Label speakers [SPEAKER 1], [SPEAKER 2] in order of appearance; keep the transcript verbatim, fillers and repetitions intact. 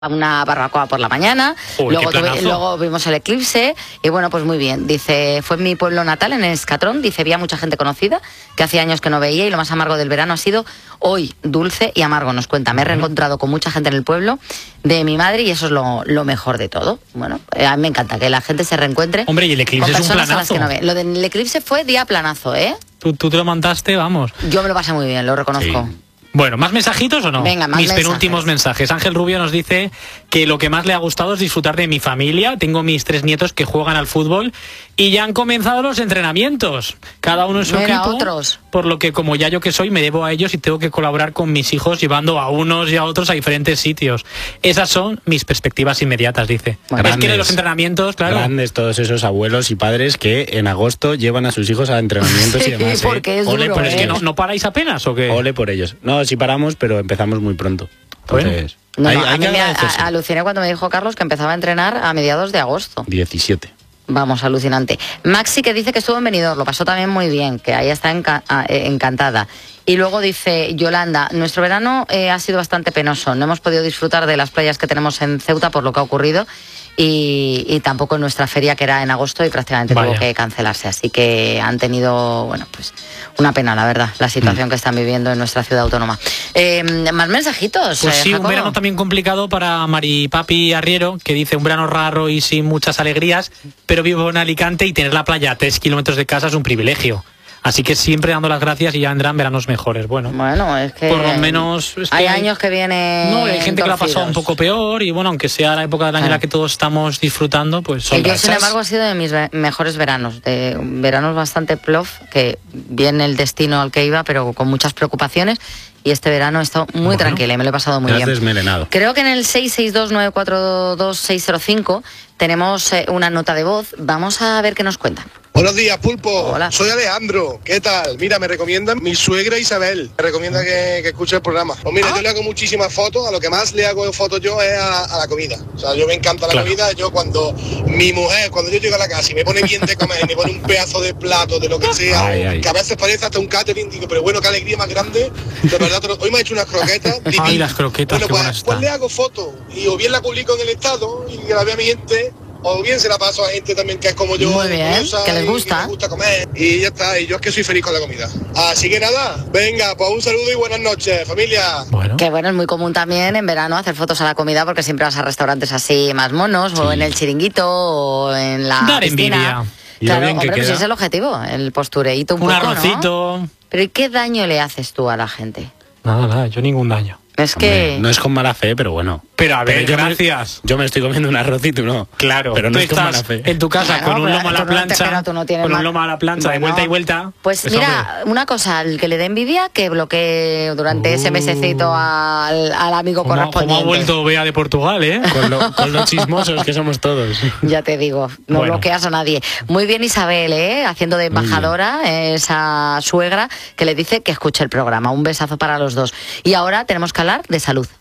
[SPEAKER 1] una barbacoa por la mañana.
[SPEAKER 2] Uy,
[SPEAKER 1] luego, tuve, luego vimos el eclipse y bueno, pues muy bien. Dice, fue en mi pueblo natal, en Escatrón. Dice, había mucha gente conocida que hacía años que no veía y lo más amargo del verano ha sido hoy, dulce y amargo. Nos cuenta, me he reencontrado con mucha gente en el pueblo de mi madre y eso es lo, lo mejor de todo. Bueno, eh, a mí me encanta que la gente se reencuentre.
[SPEAKER 2] Hombre, y el eclipse es un planazo.
[SPEAKER 1] No ve. Lo del eclipse fue día planazo, ¿eh?
[SPEAKER 2] Tú, tú te lo montaste, vamos.
[SPEAKER 1] Yo me lo pasé muy bien, lo reconozco.
[SPEAKER 2] Sí. Bueno, ¿más mensajitos o no?
[SPEAKER 1] Venga, más
[SPEAKER 2] Mis
[SPEAKER 1] mensajes.
[SPEAKER 2] penúltimos mensajes. Ángel Rubio nos dice que lo que más le ha gustado es disfrutar de mi familia. Tengo mis tres nietos que juegan al fútbol y ya han comenzado los entrenamientos. Cada uno en su
[SPEAKER 1] Mira,
[SPEAKER 2] equipo.
[SPEAKER 1] otros.
[SPEAKER 2] Por lo que como ya yo que soy, me debo a ellos y tengo que colaborar con mis hijos llevando a unos y a otros a diferentes sitios. Esas son mis perspectivas inmediatas, dice.
[SPEAKER 3] Bueno,
[SPEAKER 2] es que de los entrenamientos, claro.
[SPEAKER 3] Grandes todos esos abuelos y padres que en agosto llevan a sus hijos a entrenamientos
[SPEAKER 1] sí,
[SPEAKER 3] y demás.
[SPEAKER 1] porque
[SPEAKER 3] ¿eh?
[SPEAKER 1] es
[SPEAKER 3] Ole
[SPEAKER 1] duro,
[SPEAKER 3] por
[SPEAKER 2] Pero es
[SPEAKER 1] ¿eh?
[SPEAKER 2] que no, no paráis apenas, ¿o qué?
[SPEAKER 3] Ole por ellos. No, sí paramos, pero empezamos muy pronto. Entonces,
[SPEAKER 1] No,
[SPEAKER 3] hay,
[SPEAKER 1] no,
[SPEAKER 3] hay
[SPEAKER 1] a mí
[SPEAKER 3] que
[SPEAKER 1] me a-
[SPEAKER 3] agradecerse.
[SPEAKER 1] aluciné cuando me dijo Carlos que empezaba a entrenar a mediados de agosto.
[SPEAKER 3] diecisiete.
[SPEAKER 1] Vamos, alucinante. Maxi que dice que estuvo en Benidorm, lo pasó también muy bien, que ahí está enca- ah, eh, encantada. Y luego dice Yolanda, nuestro verano eh, ha sido bastante penoso, no hemos podido disfrutar de las playas que tenemos en Ceuta por lo que ha ocurrido y, y tampoco en nuestra feria que era en agosto y prácticamente
[SPEAKER 2] Vaya.
[SPEAKER 1] tuvo que cancelarse. Así que han tenido, bueno, pues una pena, la verdad, la situación
[SPEAKER 2] Mm.
[SPEAKER 1] que están viviendo en nuestra ciudad autónoma. Eh, más mensajitos.
[SPEAKER 2] Pues
[SPEAKER 1] eh,
[SPEAKER 2] sí, un
[SPEAKER 1] Jacobo.
[SPEAKER 2] verano también complicado para Mari Papi Arriero, que dice un verano raro y sin muchas alegrías, pero vivo en Alicante y tener la playa a tres kilómetros de casa es un privilegio. Así que siempre dando las gracias y ya vendrán veranos mejores. Bueno,
[SPEAKER 1] Bueno, es que
[SPEAKER 2] por lo menos... es que
[SPEAKER 1] hay años que vienen
[SPEAKER 2] No, hay gente que lo ha pasado un
[SPEAKER 1] torcidos.
[SPEAKER 2] poco peor y bueno, aunque sea la época del año en la que todos estamos disfrutando, pues son
[SPEAKER 1] El yo, sin
[SPEAKER 2] rachas.
[SPEAKER 1] embargo, ha sido de mis ve- mejores veranos, de veranos bastante plof, que bien el destino al que iba, pero con muchas preocupaciones. Y este verano he estado muy
[SPEAKER 2] Bueno,
[SPEAKER 1] tranquila y me lo he pasado muy
[SPEAKER 3] Te has
[SPEAKER 1] bien.
[SPEAKER 3] desmelenado.
[SPEAKER 1] Creo que en el seis seis dos nueve cuatro dos seis cero cinco tenemos eh, una nota de voz. Vamos a ver qué nos cuentan.
[SPEAKER 4] Buenos días, Pulpo.
[SPEAKER 1] Hola.
[SPEAKER 4] Soy Alejandro. ¿Qué tal? Mira, me recomienda mi suegra Isabel. Me recomienda que, que escuche el programa. Pues mira,
[SPEAKER 1] Ah.
[SPEAKER 4] yo le hago muchísimas fotos. A lo que más le hago fotos yo es a, a la comida. O sea, yo me encanta la
[SPEAKER 2] Claro.
[SPEAKER 4] comida. Yo cuando mi mujer, cuando yo llego a la casa y me pone bien de comer y me pone un pedazo de plato de lo que sea,
[SPEAKER 3] Ay, ay.
[SPEAKER 4] que a veces parece hasta un catering, digo, pero bueno, qué alegría más grande. De verdad, te lo- hoy me ha hecho unas croquetas. divinas.
[SPEAKER 2] Ay, las croquetas,
[SPEAKER 4] Bueno,
[SPEAKER 2] qué
[SPEAKER 4] pues,
[SPEAKER 2] buenas
[SPEAKER 4] pues
[SPEAKER 2] están.
[SPEAKER 4] le hago fotos y o bien la publico en el estado y que la vea mi gente. O bien se la paso a gente también que es como yo.
[SPEAKER 1] Muy bien,
[SPEAKER 4] curiosa
[SPEAKER 1] que les
[SPEAKER 4] y
[SPEAKER 1] gusta.
[SPEAKER 4] les gusta comer. Y ya está, y yo es que soy feliz con la comida. Así que nada, venga, pues un saludo y buenas noches, familia.
[SPEAKER 2] Bueno,
[SPEAKER 1] Que bueno, es muy común también en verano hacer fotos a la comida porque siempre vas a restaurantes así más monos o en el chiringuito o en la
[SPEAKER 2] dar
[SPEAKER 1] piscina.
[SPEAKER 2] envidia.
[SPEAKER 3] Y lo
[SPEAKER 1] Claro,
[SPEAKER 3] bien que
[SPEAKER 1] hombre, pues
[SPEAKER 3] queda.
[SPEAKER 1] ese es el objetivo, el postureíto un,
[SPEAKER 2] Un
[SPEAKER 1] poco, ¿no?
[SPEAKER 2] arrocito...
[SPEAKER 1] Pero ¿y qué daño le haces tú a la gente?
[SPEAKER 2] Nada, nada, yo ningún daño.
[SPEAKER 1] Es
[SPEAKER 3] Hombre,
[SPEAKER 1] que...
[SPEAKER 3] no es con mala fe, pero bueno.
[SPEAKER 2] Pero a ver,
[SPEAKER 3] yo me-
[SPEAKER 2] gracias.
[SPEAKER 3] yo me estoy comiendo un arrocito, ¿no?
[SPEAKER 2] Claro,
[SPEAKER 3] Pero no
[SPEAKER 2] tú
[SPEAKER 3] es con
[SPEAKER 2] estás
[SPEAKER 3] mala fe.
[SPEAKER 2] en tu casa
[SPEAKER 1] Bueno,
[SPEAKER 2] con un
[SPEAKER 1] pero
[SPEAKER 2] lomo a la
[SPEAKER 1] tú no te-
[SPEAKER 2] plancha,
[SPEAKER 1] pero tú no tienes
[SPEAKER 2] con
[SPEAKER 1] mal-
[SPEAKER 2] un lomo a la plancha de
[SPEAKER 1] Bueno,
[SPEAKER 2] vuelta y vuelta.
[SPEAKER 1] Pues
[SPEAKER 2] pues,
[SPEAKER 1] mira,
[SPEAKER 2] hombre,
[SPEAKER 1] una cosa, al que le dé envidia, que bloquee durante ese
[SPEAKER 2] Uh.
[SPEAKER 1] mesecito al, al amigo
[SPEAKER 2] ¿cómo,
[SPEAKER 1] correspondiente.
[SPEAKER 2] cómo ha vuelto Bea de Portugal, eh?
[SPEAKER 3] Con, lo- con los chismosos que somos todos.
[SPEAKER 1] Ya te digo, no
[SPEAKER 2] Bueno.
[SPEAKER 1] bloqueas a nadie. Muy bien Isabel, ¿eh? Haciendo de embajadora, eh, esa suegra que le dice que escuche el programa. Un besazo para los dos. Y ahora tenemos que hablar de salud.